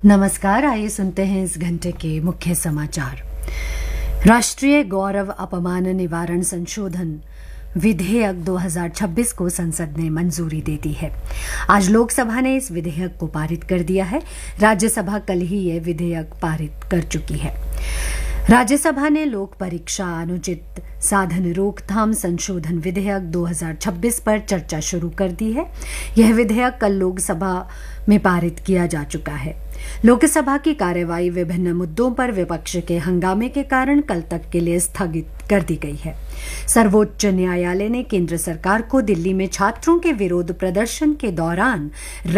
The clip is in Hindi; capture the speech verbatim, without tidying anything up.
नमस्कार, आइए सुनते हैं इस घंटे के मुख्य समाचार। राष्ट्रीय गौरव अपमान निवारण संशोधन विधेयक दो हज़ार छब्बीस को संसद ने मंजूरी दे दी है। आज लोकसभा ने इस विधेयक को पारित कर दिया है। राज्यसभा कल ही यह विधेयक पारित कर चुकी है। राज्यसभा ने लोक परीक्षा अनुचित साधन रोकथाम संशोधन विधेयक दो हज़ार छब्बीस पर चर्चा शुरू कर दी है। यह विधेयक कल लोकसभा में पारित किया जा चुका है। लोकसभा की कार्यवाही विभिन्न मुद्दों पर विपक्ष के हंगामे के कारण कल तक के लिए स्थगित कर दी गई है। सर्वोच्च न्यायालय ने केंद्र सरकार को दिल्ली में छात्रों के विरोध प्रदर्शन के दौरान